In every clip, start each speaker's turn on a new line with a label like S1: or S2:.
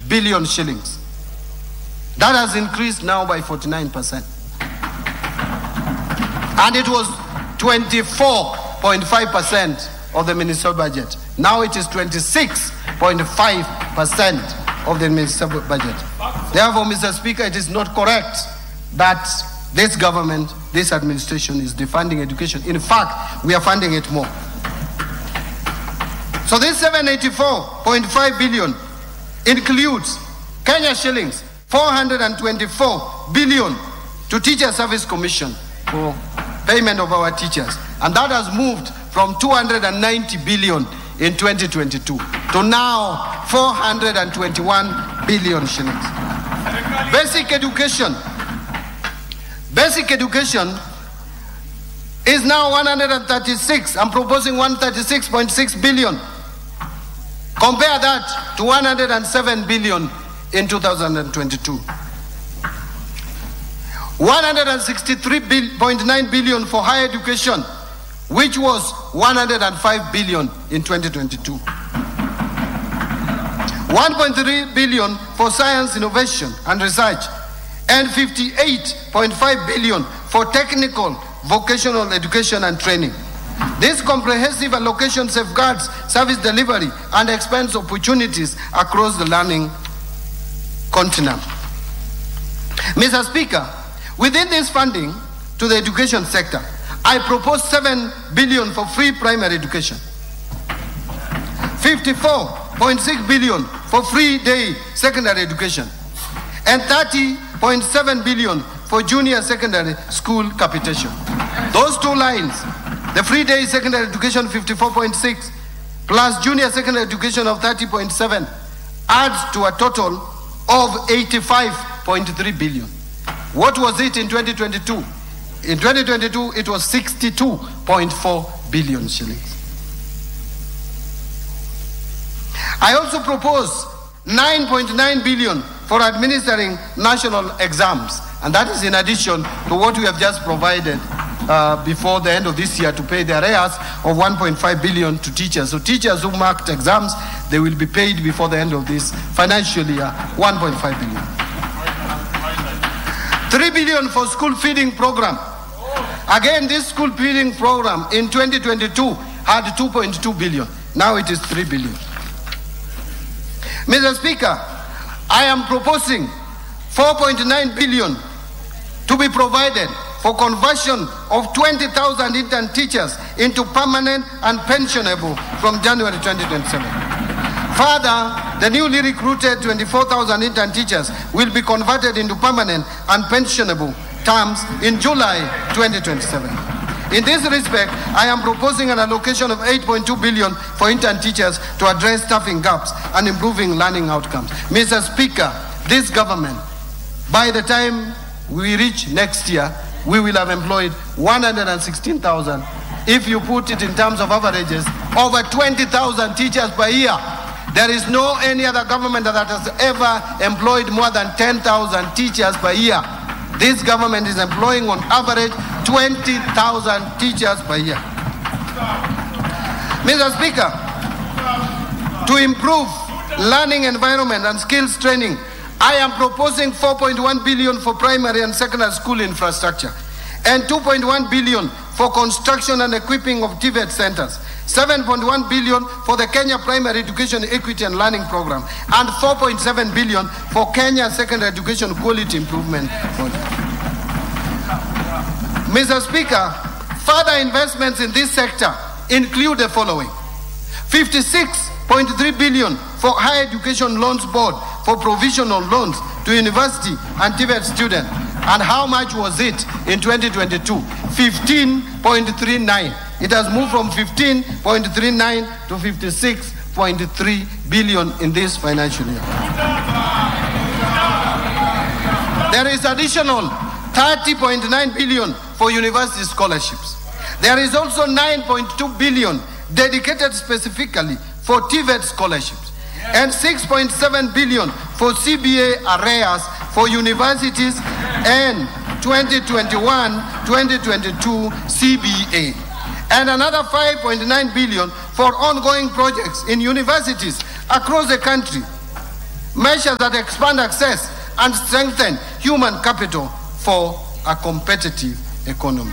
S1: billion shillings. That has increased now by 49%. And it was 24.5% of the municipal budget. Now it is 26.5% of the municipal budget. Therefore, Mr. Speaker, it is not correct that this government, this administration is defunding education. In fact, we are funding it more. So this 784.5 billion includes Kenya shillings 424 billion to Teacher Service Commission for payment of our teachers. And that has moved from 290 billion in 2022 to now 421 billion shillings. Basic education is now 136. I'm proposing 136.6 billion. Compare that to 107 billion in 2022. 163.9 billion for higher education, which was 105 billion in 2022. 1.3 billion for science, innovation and research, and 58.5 billion for technical, vocational education and training. This comprehensive allocation safeguards service delivery and expands opportunities across the learning continent. Mr. Speaker, within this funding to the education sector, I propose 7 billion for free primary education, 54.6 billion for free day secondary education, and 30.7 billion for junior secondary school capitation. Those two lines, the free day secondary education 54.6 plus junior secondary education of 30.7 adds to a total of 85.3 billion. What was it in 2022? In 2022, it was 62.4 billion shillings. I also propose 9.9 billion for administering national exams, and that is in addition to what we have just provided before the end of this year to pay the arrears of 1.5 billion to teachers. So teachers who marked exams, they will be paid before the end of this financial year, 1.5 billion. 3 billion for school feeding program. Again, this school feeding program in 2022 had 2.2 billion. Now it is 3 billion. Mr. Speaker, I am proposing 4.9 billion to be provided for conversion of 20,000 intern teachers into permanent and pensionable from January 2027. Further, the newly recruited 24,000 intern teachers will be converted into permanent and pensionable terms in July 2027. In this respect, I am proposing an allocation of 8.2 billion for intern teachers to address staffing gaps and improving learning outcomes. Mr. Speaker, this government, by the time we reach next year, we will have employed 116,000. If you put it in terms of averages, over 20,000 teachers per year. There is no any other government that has ever employed more than 10,000 teachers per year. This government is employing on average 20,000 teachers per year. Mr. Speaker, to improve learning environment and skills training, I am proposing 4.1 billion for primary and secondary school infrastructure and 2.1 billion for construction and equipping of TVET centers, 7.1 billion for the Kenya Primary Education Equity and Learning Program, and 4.7 billion for Kenya Secondary Education Quality Improvement Project. Mr. Speaker, further investments in this sector include the following: 56.3 billion for Higher Education Loans Board for provisional loans to university and TVET students. And how much was it in 2022? 15.39. It has moved from 15.39 to 56.3 billion in this financial year. There is additional 30.9 billion for university scholarships. There is also 9.2 billion dedicated specifically for TVET scholarships, and 6.7 billion for CBA arrears for universities and 2021-2022 CBA, and another 5.9 billion for ongoing projects in universities across the country. measures that expand access and strengthen human capital for a competitive economy.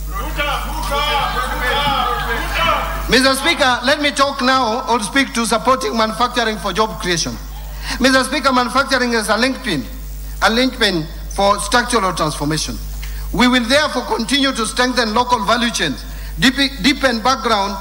S1: Mr. Speaker, let me talk now or speak to supporting manufacturing for job creation. Mr. Speaker, manufacturing is a linchpin for structural transformation. We will therefore continue to strengthen local value chains, deepen backward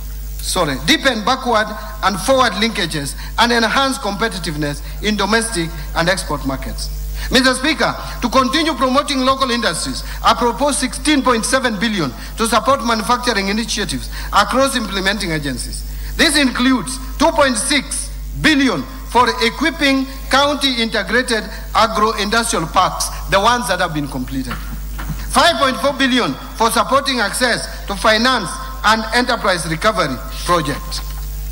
S1: and forward linkages, and enhance competitiveness in domestic and export markets. Mr. Speaker, to continue promoting local industries, I propose 16.7 billion to support manufacturing initiatives across implementing agencies. This includes 2.6 billion for equipping county integrated agro-industrial parks, the ones that have been completed. 5.4 billion for supporting access to finance and enterprise recovery projects.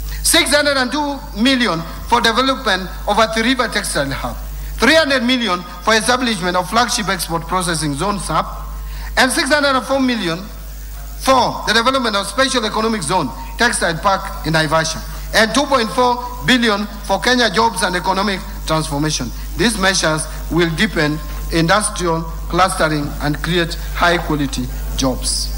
S1: 602 million for development of a three-river textile hub. 300 million for establishment of flagship export processing zone SAP, and 604 million for the development of special economic zone textile park in Naivasha, and 2.4 billion for Kenya jobs and economic transformation. These measures will deepen industrial clustering and create high-quality jobs.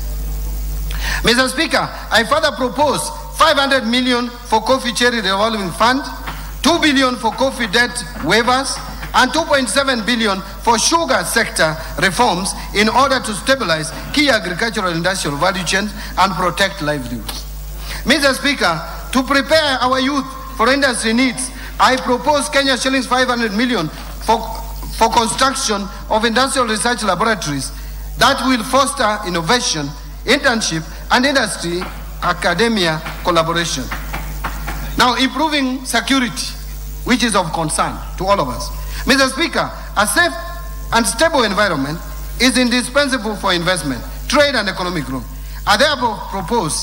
S1: Mr. Speaker, I further propose 500 million for Coffee Cherry Revolving Fund, 2 billion for coffee debt waivers, and 2.7 billion for sugar sector reforms in order to stabilize key agricultural industrial value chains and protect livelihoods. Mr. Speaker, to prepare our youth for industry needs, I propose Kenya shillings 500 million for construction of industrial research laboratories that will foster innovation, internship, and industry academia collaboration. Now, improving security, which is of concern to all of us. Mr. Speaker, a safe and stable environment is indispensable for investment, trade, and economic growth. I therefore propose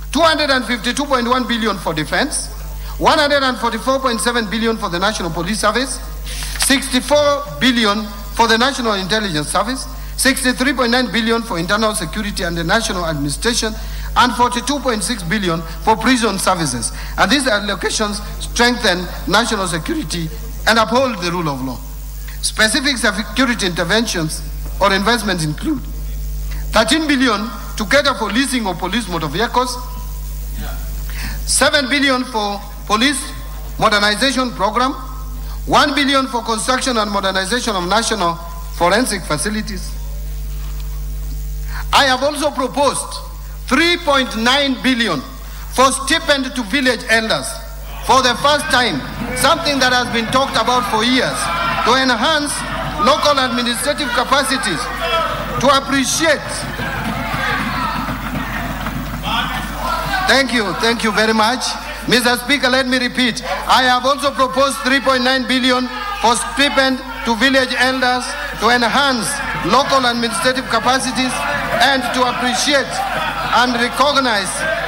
S1: 252.1 billion for defense, 144.7 billion for the National Police Service, 64 billion for the National Intelligence Service, 63.9 billion for internal security and the national administration, and 42.6 billion for prison services. And these allocations strengthen national security and uphold the rule of law. Specific security interventions or investments include 13 billion to cater for leasing of police motor vehicles, 7 billion for police modernization program, 1 billion for construction and modernization of national forensic facilities. I have also proposed 3.9 billion for stipend to village elders for the first time, something that has been talked about for years, to enhance local administrative capacities, to appreciate. Thank you very much. Mr. Speaker, let me repeat. I have also proposed 3.9 billion for stipend to village elders to enhance local administrative capacities and to appreciate and recognize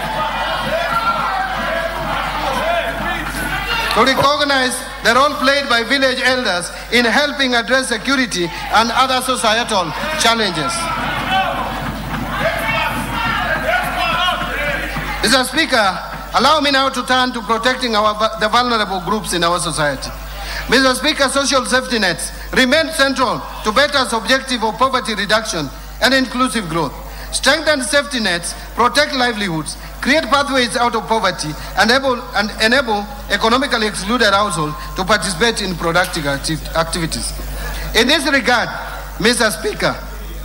S1: the role played by village elders in helping address security and other societal challenges. Mr. Speaker, allow me now to turn to protecting the vulnerable groups in our society. Mr. Speaker, social safety nets remain central to BETA's objective of poverty reduction and inclusive growth. Strengthen safety nets, protect livelihoods, create pathways out of poverty, and enable economically excluded households to participate in productive activities. In this regard, Mr. Speaker,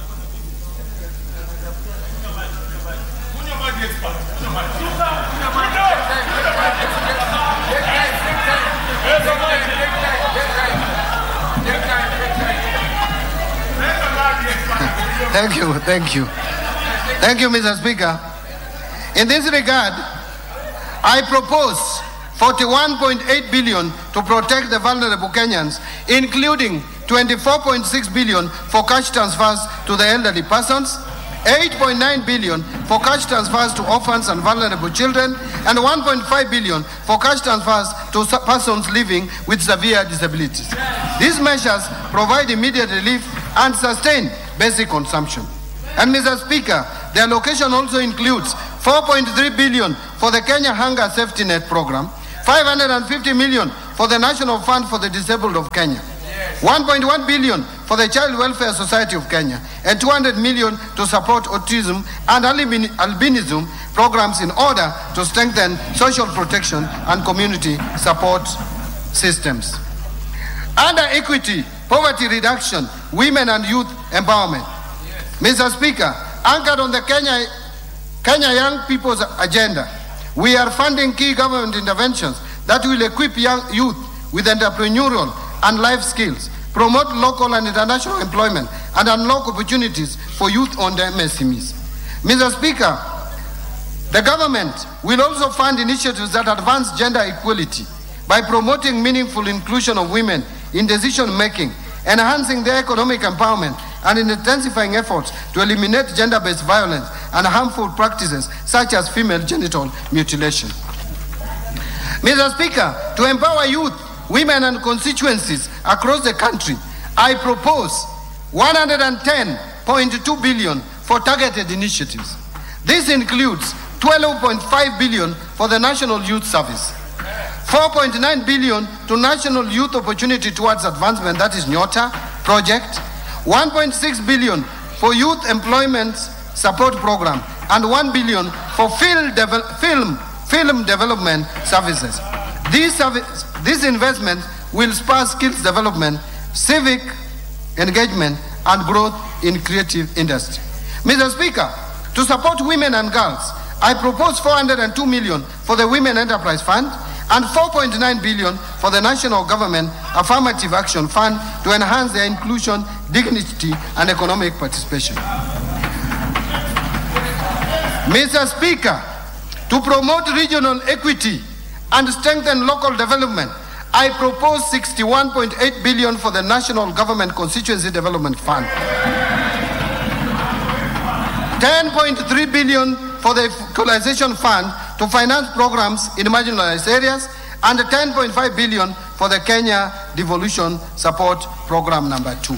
S1: Thank you, Mr. Speaker. In this regard, I propose 41.8 billion to protect the vulnerable Kenyans, including 24.6 billion for cash transfers to the elderly persons, 8.9 billion for cash transfers to orphans and vulnerable children, and 1.5 billion for cash transfers to persons living with severe disabilities. These measures provide immediate relief and sustain basic consumption. And Mr. Speaker, the allocation also includes 4.3 billion for the Kenya Hunger Safety Net Program, 550 million for the National Fund for the Disabled of Kenya, 1.1 billion for the Child Welfare Society of Kenya, and 200 million to support autism and albinism programs in order to strengthen social protection and community support systems. Under equity, poverty reduction, women and youth empowerment. Mr. Speaker, anchored on the Kenya Young People's Agenda, we are funding key government interventions that will equip young youth with entrepreneurial and life skills, promote local and international employment, and unlock opportunities for youth-owned MSMEs. Mr. Speaker, the government will also fund initiatives that advance gender equality by promoting meaningful inclusion of women in decision-making, enhancing their economic empowerment, and intensifying efforts to eliminate gender-based violence and harmful practices such as female genital mutilation. Mr. Speaker, to empower youth, women and constituencies across the country, I propose 110.2 billion for targeted initiatives. This includes 12.5 billion for the National Youth Service, 4.9 billion to National Youth Opportunity Towards Advancement, that is NYOTA project, 1.6 billion for Youth Employment Support Program, and 1 billion for film development services. These investments will spur skills development, civic engagement, and growth in creative industry. Mr. Speaker, to support women and girls, I propose 402 million for the Women Enterprise Fund and 4.9 billion for the National Government Affirmative Action Fund to enhance their inclusion, dignity, and economic participation. Mr. Speaker, to promote regional equity and strengthen local development, I propose 61.8 billion for the National Government Constituency Development Fund, 10.3 billion for the Equalization Fund to finance programs in marginalized areas, and 10.5 billion for the Kenya Devolution Support Program number 2.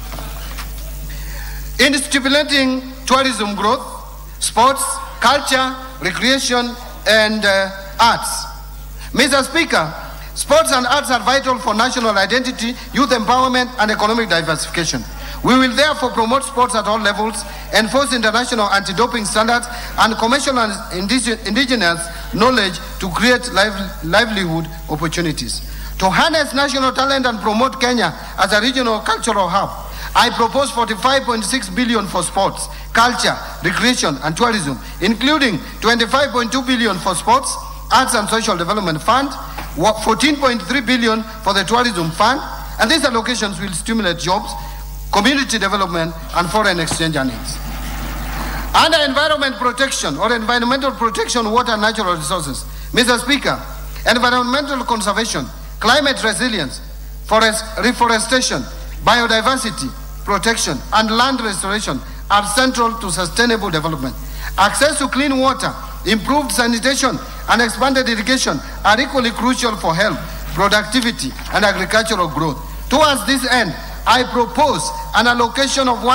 S1: In stimulating tourism growth, sports, culture, recreation, and arts. Mr. Speaker, sports and arts are vital for national identity, youth empowerment, and economic diversification. We will therefore promote sports at all levels, enforce international anti-doping standards, and commercial and indigenous knowledge to create livelihood opportunities. To harness national talent and promote Kenya as a regional cultural hub, I propose 45.6 billion for sports, culture, recreation, and tourism, including 25.2 billion for sports, arts and social development fund, 14.3 billion for the tourism fund, and these allocations will stimulate jobs, community development, and foreign exchange earnings. Under environment protection or environmental protection, water and natural resources, Mr. Speaker, environmental conservation, climate resilience, forest reforestation, biodiversity protection, and land restoration are central to sustainable development. Access to clean water, improved sanitation, and expanded irrigation are equally crucial for health, productivity, and agricultural growth. Towards this end, I propose an allocation of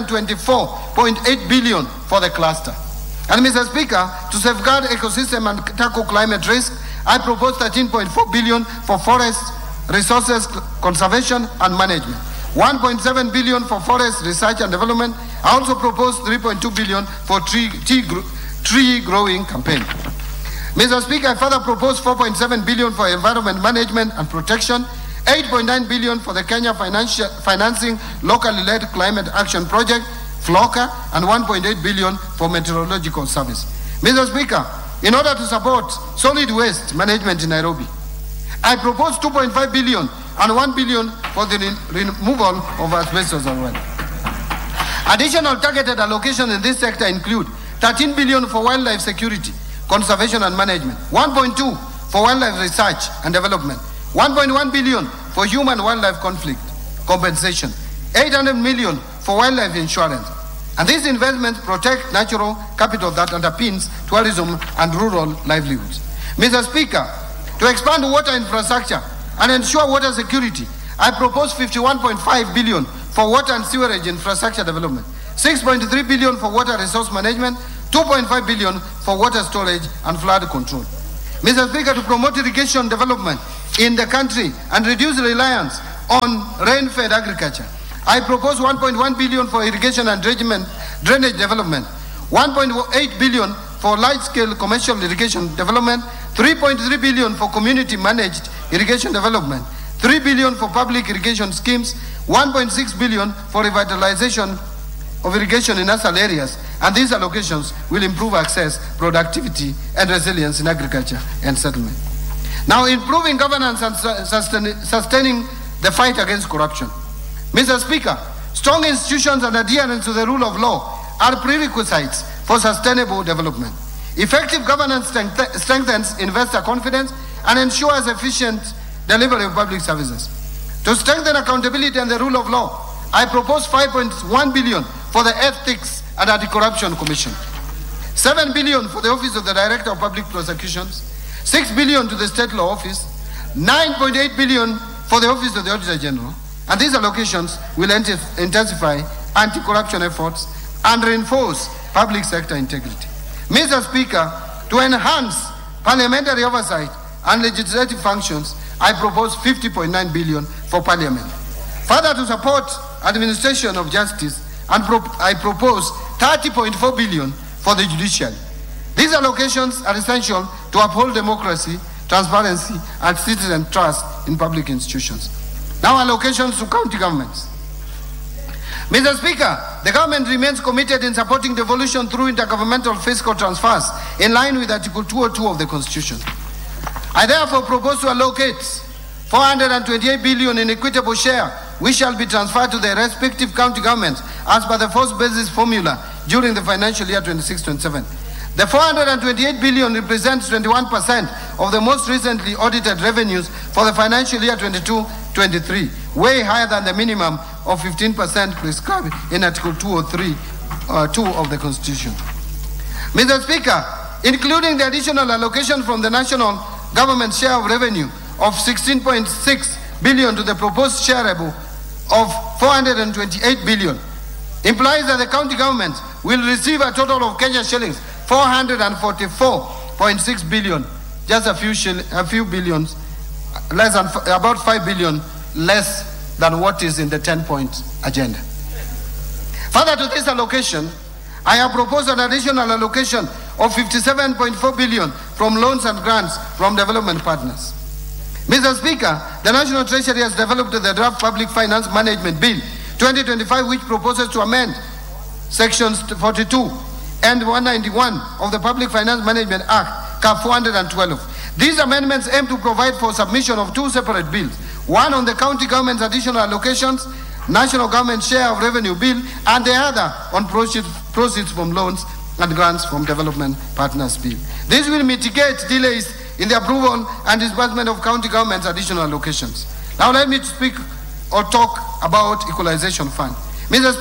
S1: 124.8 billion for the cluster. And Mr. Speaker, to safeguard ecosystem and tackle climate risk, I propose 13.4 billion for forest resources conservation and management, 1.7 billion for forest research and development. I also propose 3.2 billion for tree growing campaign. Mr. Speaker, I further propose 4.7 billion for environment management and protection, 8.9 billion for the Kenya Financing Locally Led Climate Action Project, FLOCA, and 1.8 billion for meteorological service. Mr. Speaker, in order to support solid waste management in Nairobi, I propose 2.5 billion and 1 billion for the removal of asbestos as well. Additional targeted allocations in this sector include 13 billion for wildlife security, conservation and management, 1.2 for wildlife research and development, 1.1 billion for human-wildlife conflict compensation, 800 million for wildlife insurance. And these investments protect natural capital that underpins tourism and rural livelihoods. Mr. Speaker, to expand water infrastructure and ensure water security, I propose 51.5 billion for water and sewerage infrastructure development, 6.3 billion for water resource management, 2.5 billion for water storage and flood control. Mr. Speaker, to promote irrigation development, in the country and reduce reliance on rain-fed agriculture. I propose 1.1 billion for irrigation and drainage development, 1.8 billion for large-scale commercial irrigation development, 3.3 billion for community-managed irrigation development, 3 billion for public irrigation schemes, 1.6 billion for revitalization of irrigation in ASAL areas, and these allocations will improve access, productivity, and resilience in agriculture and settlement. Now, improving governance and sustaining the fight against corruption. Mr. Speaker, strong institutions and adherence to the rule of law are prerequisites for sustainable development. Effective governance strengthens investor confidence and ensures efficient delivery of public services. To strengthen accountability and the rule of law, I propose 5.1 billion for the Ethics and Anti-Corruption Commission, 7 billion for the Office of the Director of Public Prosecutions, 6 billion to the State Law Office, 9.8 billion for the Office of the Auditor General, and these allocations will intensify anti-corruption efforts and reinforce public sector integrity. Mr. Speaker, to enhance parliamentary oversight and legislative functions, I propose 50.9 billion for Parliament. Further, to support administration of justice, I propose 30.4 billion for the judiciary. These allocations are essential to uphold democracy, transparency, and citizen trust in public institutions. Now, allocations to county governments. Mr. Speaker, the government remains committed in supporting devolution through intergovernmental fiscal transfers in line with Article 202 of the Constitution. I therefore propose to allocate 428 billion in equitable share, which shall be transferred to the respective county governments as per the first basis formula during the financial year 26-27. The 428 billion represents 21% of the most recently audited revenues for the financial year 22-23, way higher than the minimum of 15% prescribed in Article 203(2) of the Constitution. Mr. Speaker, including the additional allocation from the national government share of revenue of 16.6 billion to the proposed shareable of 428 billion, implies that the county governments will receive a total of Kenya shillings 444.6 billion, just a few billions, less than about 5 billion less than what is in the 10-point agenda. Further to this allocation, I have proposed an additional allocation of 57.4 billion from loans and grants from development partners. Mr. Speaker, the National Treasury has developed the Draft Public Finance Management Bill 2025, which proposes to amend Sections 42 and 191 of the Public Finance Management Act, CAP 412. These amendments aim to provide for submission of two separate bills, one on the county government's additional allocations, national government share of revenue bill, and the other on proceeds from loans and grants from development partners bill. This will mitigate delays in the approval and disbursement of county government's additional allocations. Now let me speak or talk about Equalization Fund. Mr.